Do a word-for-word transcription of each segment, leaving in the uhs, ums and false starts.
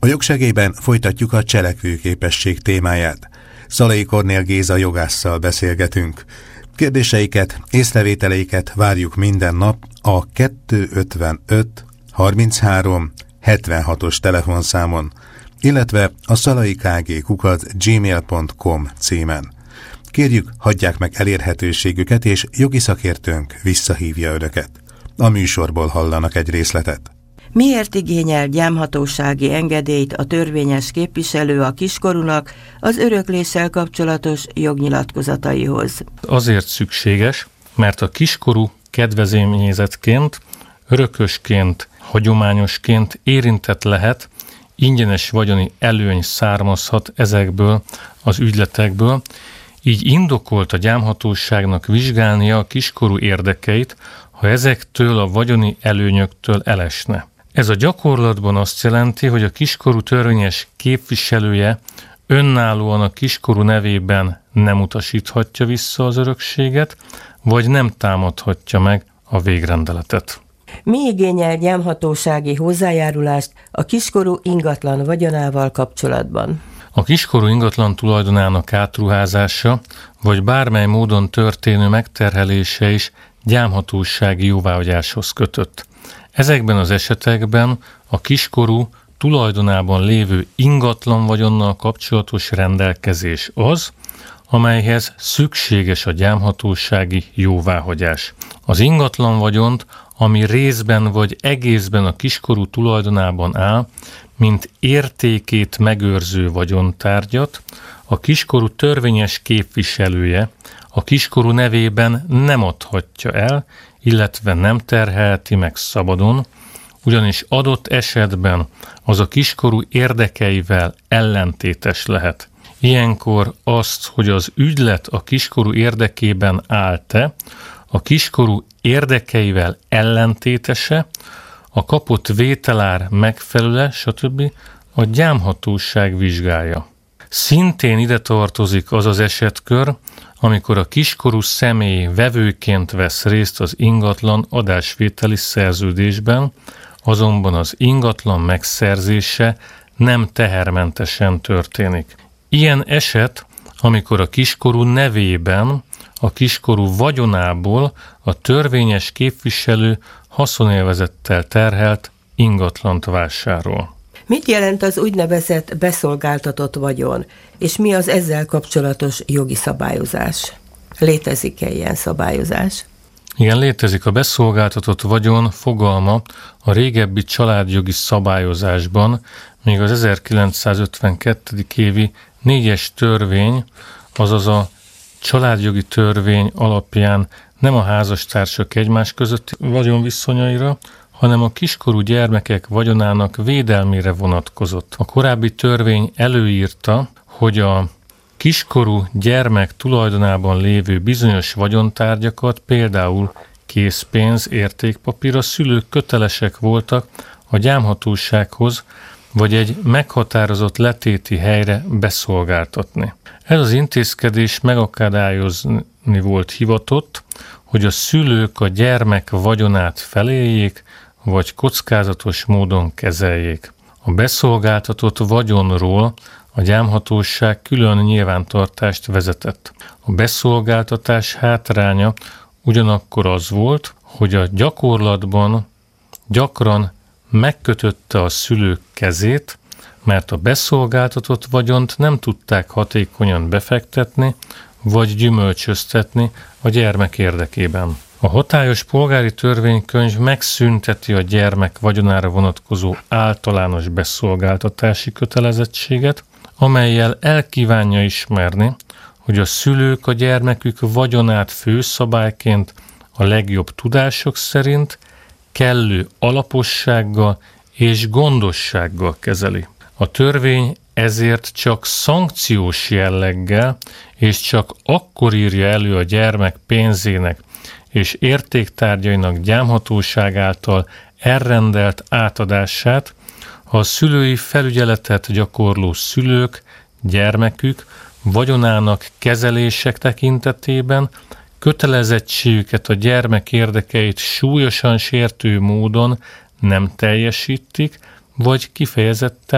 A jogsegélyben folytatjuk a cselekvőképesség témáját. Szalai Kornél Géza jogásszal beszélgetünk. Kérdéseiket, észrevételeiket várjuk minden nap a kettőszázötvenöt harminchárom hetvenhatos telefonszámon, illetve a szalaikg kukac gmail pont com címen. Kérjük, hagyják meg elérhetőségüket, és jogi szakértőnk visszahívja önöket. A műsorból hallanak egy részletet. Miért igényel gyámhatósági engedélyt a törvényes képviselő a kiskorúnak az örökléssel kapcsolatos jognyilatkozataihoz? Azért szükséges, mert a kiskorú kedvezményezettként, örökösként, hagyományosként érintett lehet, ingyenes vagyoni előny származhat ezekből az ügyletekből, így indokolt a gyámhatóságnak vizsgálnia a kiskorú érdekeit, ha ezektől a vagyoni előnyöktől elesne. Ez a gyakorlatban azt jelenti, hogy a kiskorú törvényes képviselője önállóan a kiskorú nevében nem utasíthatja vissza az örökséget, vagy nem támadhatja meg a végrendeletet. Mi igényel gyámhatósági hozzájárulást a kiskorú ingatlan vagyonával kapcsolatban? A kiskorú ingatlan tulajdonának átruházása, vagy bármely módon történő megterhelése is gyámhatósági jóváhagyáshoz kötött. Ezekben az esetekben a kiskorú tulajdonában lévő ingatlan vagyonnal kapcsolatos rendelkezés az, amelyhez szükséges a gyámhatósági jóváhagyás. Az ingatlan vagyont, ami részben vagy egészben a kiskorú tulajdonában áll, mint értékét megőrző vagyontárgyat, a kiskorú törvényes képviselője a kiskorú nevében nem adhatja el, illetve nem terhelheti meg szabadon, ugyanis adott esetben az a kiskorú érdekeivel ellentétes lehet. Ilyenkor azt, hogy az ügylet a kiskorú érdekében áll-e, a kiskorú érdekeivel ellentétese, a kapott vételár megfelelő, stb. A gyámhatóság vizsgálja. Szintén ide tartozik az az esetkör, amikor a kiskorú személy vevőként vesz részt az ingatlan adásvételi szerződésben, azonban az ingatlan megszerzése nem tehermentesen történik. Ilyen eset, amikor a kiskorú nevében, a kiskorú vagyonából a törvényes képviselő haszonélvezettel terhelt ingatlant vásárol. Mit jelent az úgynevezett beszolgáltatott vagyon, és mi az ezzel kapcsolatos jogi szabályozás? Létezik-e ilyen szabályozás? Igen, létezik. A beszolgáltatott vagyon fogalma a régebbi családjogi szabályozásban, még az ezerkilencszázötvenkettő évi négyes törvény, azaz a családjogi törvény alapján nem a házastársak egymás közötti vagyonviszonyaira, hanem a kiskorú gyermekek vagyonának védelmére vonatkozott. A korábbi törvény előírta, hogy a kiskorú gyermek tulajdonában lévő bizonyos vagyontárgyakat, például készpénz, értékpapír, a szülők kötelesek voltak a gyámhatósághoz vagy egy meghatározott letéti helyre beszolgáltatni. Ez az intézkedés megakadályozni volt hivatott, hogy a szülők a gyermek vagyonát feléljék, vagy kockázatos módon kezeljék. A beszolgáltatott vagyonról a gyámhatóság külön nyilvántartást vezetett. A beszolgáltatás hátránya ugyanakkor az volt, hogy a gyakorlatban gyakran megkötötte a szülők kezét, mert a beszolgáltatott vagyont nem tudták hatékonyan befektetni, vagy gyümölcsöztetni a gyermek érdekében. A hatályos polgári törvénykönyv megszünteti a gyermek vagyonára vonatkozó általános beszolgáltatási kötelezettséget, amellyel elkívánja ismerni, hogy a szülők a gyermekük vagyonát főszabályként a legjobb tudások szerint kellő alapossággal és gondossággal kezeli. A törvény ezért csak szankciós jelleggel és csak akkor írja elő a gyermek pénzének és értéktárgyainak gyámhatóság által elrendelt átadását, ha a szülői felügyeletet gyakorló szülők, gyermekük vagyonának kezelések tekintetében kötelezettségüket a gyermek érdekeit súlyosan sértő módon nem teljesítik, vagy kifejezetten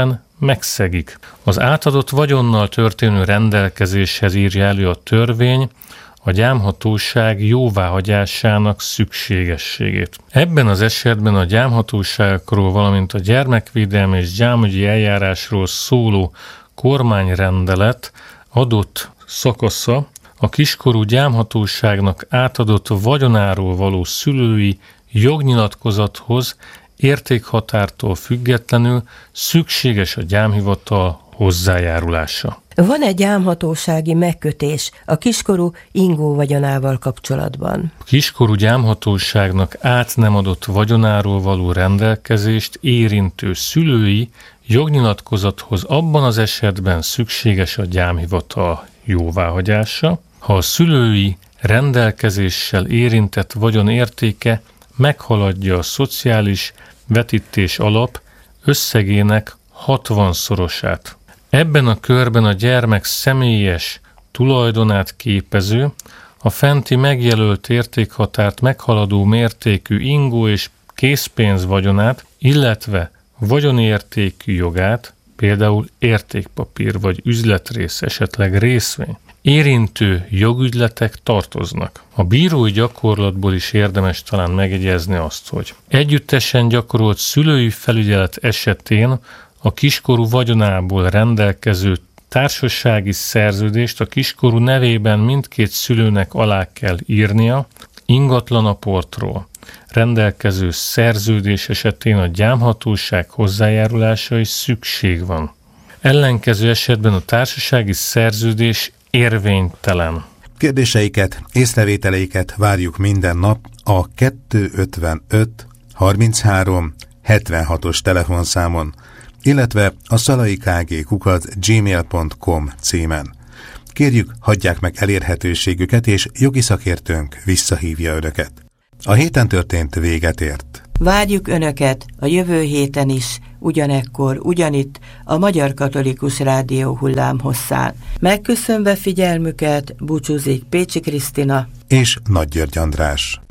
megszegik. Az átadott vagyonnal történő rendelkezéshez írja elő a törvény a gyámhatóság jóváhagyásának szükségességét. Ebben az esetben a gyámhatóságokról, valamint a gyermekvédelmi és gyámügyi eljárásról szóló kormányrendelet adott szakasza a kiskorú gyámhatóságnak átadott vagyonáról való szülői jognyilatkozathoz értékhatártól függetlenül szükséges a gyámhivatal hozzájárulása. Van-e gyámhatósági megkötés a kiskorú ingó vagyonával kapcsolatban? A kiskorú gyámhatóságnak át nem adott vagyonáról való rendelkezést érintő szülői jognyilatkozathoz abban az esetben szükséges a gyámhivatal jóváhagyása, ha a szülői rendelkezéssel érintett vagyon értéke meghaladja a szociális vetítés alap összegének hatvanszorosát. Ebben a körben a gyermek személyes tulajdonát képező, a fenti megjelölt értékhatárt meghaladó mértékű ingó és készpénz vagyonát, illetve vagyonértékű jogát, például értékpapír vagy üzletrész, esetleg részvény, érintő jogügyletek tartoznak. A bírói gyakorlatból is érdemes talán megjegyezni azt, hogy együttesen gyakorolt szülői felügyelet esetén a kiskorú vagyonából rendelkező társasági szerződést a kiskorú nevében mindkét szülőnek alá kell írnia, ingatlanaportról rendelkező szerződés esetén a gyámhatóság hozzájárulása is szükség van. Ellenkező esetben a társasági szerződés érvénytelen. Kérdéseiket, észrevételeiket várjuk minden nap a kettőszázötvenöt harminchárom hetvenhatos telefonszámon, illetve a szalaikg kukac gmail pont com címen. Kérjük, hagyják meg elérhetőségüket, és jogi szakértőnk visszahívja önöket. A héten történt véget ért. Várjuk önöket a jövő héten is, ugyanekkor, ugyanitt, a Magyar Katolikus Rádió hullámhosszán. Megköszönve figyelmüket, búcsúzik Pécsi Krisztina és Nagy György András.